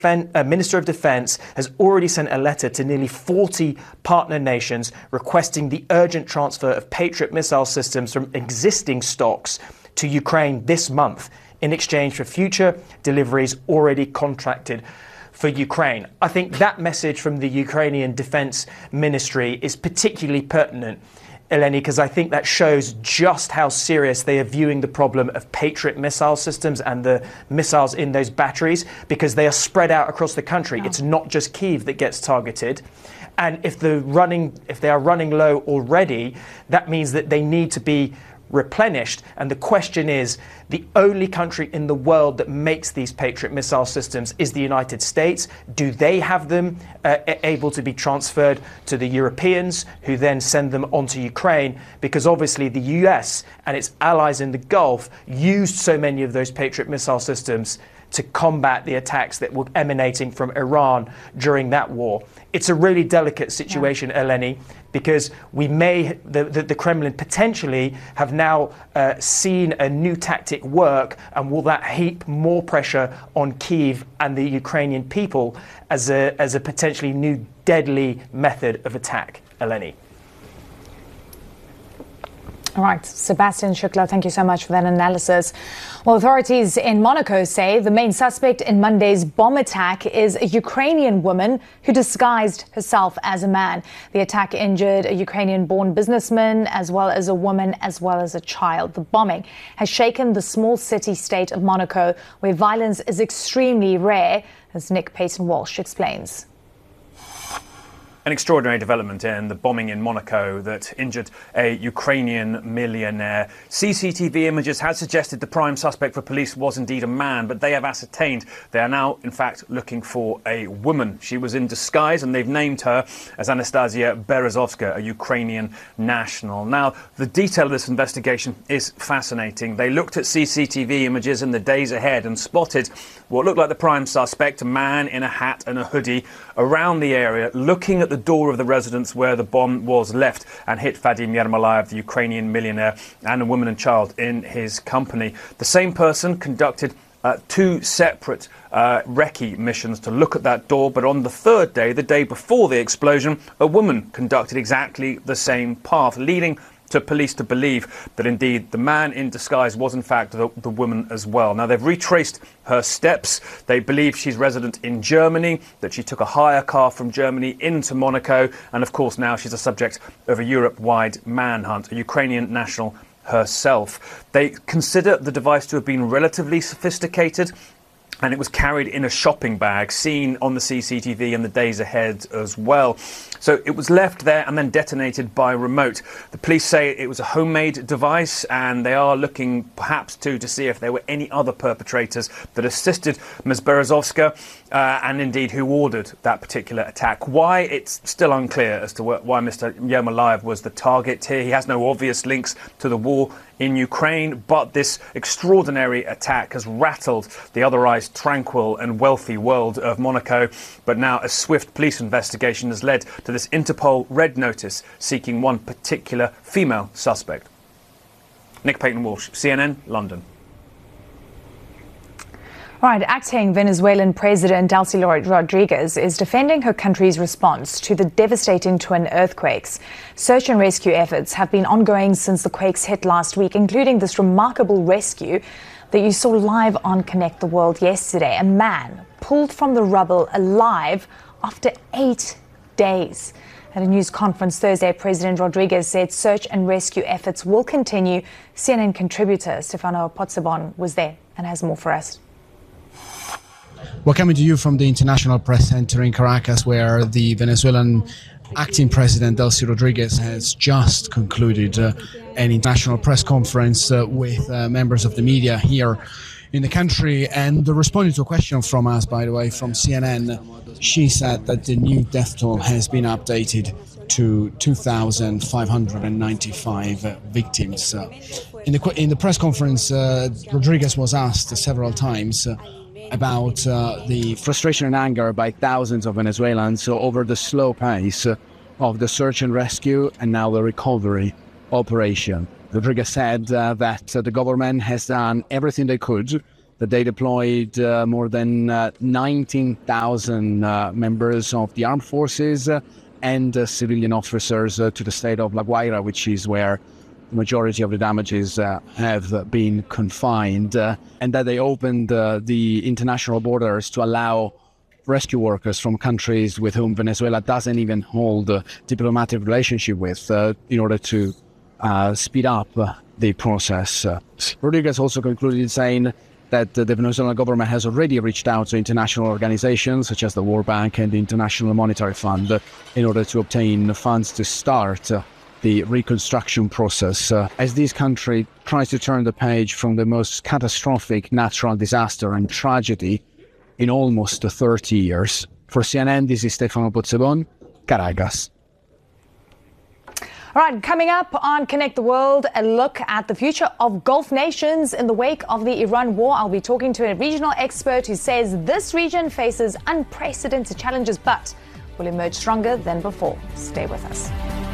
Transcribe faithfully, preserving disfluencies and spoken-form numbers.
Uh, Minister of Defence has already sent a letter to nearly forty partner nations requesting the urgent transfer of Patriot missile systems from existing stocks to Ukraine this month in exchange for future deliveries already contracted for Ukraine. I think that message from the Ukrainian Defence Ministry is particularly pertinent, Eleni, because I think that shows just how serious they are viewing the problem of Patriot missile systems and the missiles in those batteries, because they are spread out across the country. Oh. It's not just Kyiv that gets targeted. And if the running, if they are running low already, that means that they need to be replenished. And the question is, the only country in the world that makes these Patriot missile systems is the United States. Do they have them uh, able to be transferred to the Europeans, who then send them onto Ukraine? Because obviously the U S and its allies in the Gulf used so many of those Patriot missile systems to combat the attacks that were emanating from Iran during that war. It's a really delicate situation, yeah. Eleni, because we may, the, the, the Kremlin potentially have now uh, seen a new tactic work, and will that heap more pressure on Kyiv and the Ukrainian people as a, as a potentially new deadly method of attack, Eleni? All right, Sebastian Shukla, thank you so much for that analysis. Well, authorities in Monaco say the main suspect in Monday's bomb attack is a Ukrainian woman who disguised herself as a man. The attack injured a Ukrainian-born businessman, as well as a woman, as well as a child. The bombing has shaken the small city-state of Monaco, where violence is extremely rare, as Nick Payton-Walsh explains. An extraordinary development in the bombing in Monaco that injured a Ukrainian millionaire. C C T V images had suggested the prime suspect for police was indeed a man, but they have ascertained they are now, in fact, looking for a woman. She was in disguise, and they've named her as Anastasia Berezovska, a Ukrainian national. Now, the detail of this investigation is fascinating. They looked at C C T V images in the days ahead and spotted what looked like the prime suspect, a man in a hat and a hoodie, around the area, looking at the door of the residence where the bomb was left, and hit Vadim Yermolayev, the Ukrainian millionaire, and a woman and child in his company. The same person conducted uh, two separate uh, recce missions to look at that door, but on the third day, the day before the explosion, a woman conducted exactly the same path, leading to police to believe that indeed the man in disguise was in fact the, the woman as well. Now, they've retraced her steps. They believe she's resident in Germany, that she took a hire car from Germany into Monaco, and of course now she's a subject of a Europe-wide manhunt, a Ukrainian national herself. They consider the device to have been relatively sophisticated, and it was carried in a shopping bag, seen on the C C T V in the days ahead as well. So it was left there and then detonated by remote. The police say it was a homemade device, and they are looking perhaps too to see if there were any other perpetrators that assisted Miz Berezovska, uh, and indeed who ordered that particular attack. Why, it's still unclear as to why Mister Yermolayev was the target here. He has no obvious links to the war in Ukraine, but this extraordinary attack has rattled the otherwise tranquil and wealthy world of Monaco. But now a swift police investigation has led to this Interpol red notice seeking one particular female suspect. Nick Payton-Walsh, C N N, London. All right, acting Venezuelan President Delcy Rodriguez is defending her country's response to the devastating twin earthquakes. Search and rescue efforts have been ongoing since the quakes hit last week, including this remarkable rescue that you saw live on Connect the World yesterday. A man pulled from the rubble alive after eight days. At a news conference Thursday, President Rodriguez said search and rescue efforts will continue. C N N contributor Stefano Pozzebon was there and has more for us. We're coming to you from the International Press Center in Caracas, where the Venezuelan acting president Delcy Rodriguez has just concluded uh, an international press conference uh, with uh, members of the media here in the country. And responding to a question from us, by the way, from C N N, she said that the new death toll has been updated to two thousand five hundred ninety-five uh, victims. Uh, in the in the press conference, uh, Rodriguez was asked several times uh, about uh, the frustration and anger by thousands of Venezuelans over the slow pace of the search and rescue and now the recovery operation. Rodriguez said uh, that uh, the government has done everything they could, that they deployed uh, more than uh, nineteen thousand uh, members of the armed forces uh, and uh, civilian officers uh, to the state of La Guaira, which is where the majority of the damages uh, have been confined, uh, and that they opened uh, the international borders to allow rescue workers from countries with whom Venezuela doesn't even hold a diplomatic relationship with uh, in order to uh, speed up uh, the process. Uh, Rodriguez also concluded saying that uh, the Venezuelan government has already reached out to international organizations such as the World Bank and the International Monetary Fund uh, in order to obtain funds to start uh, the reconstruction process uh, as this country tries to turn the page from the most catastrophic natural disaster and tragedy in almost thirty years. For C N N, this is Stefano Pozzebon, Caracas. All right, coming up on Connect the World, a look at the future of Gulf nations in the wake of the Iran war. I'll be talking to a regional expert who says this region faces unprecedented challenges but will emerge stronger than before. Stay with us.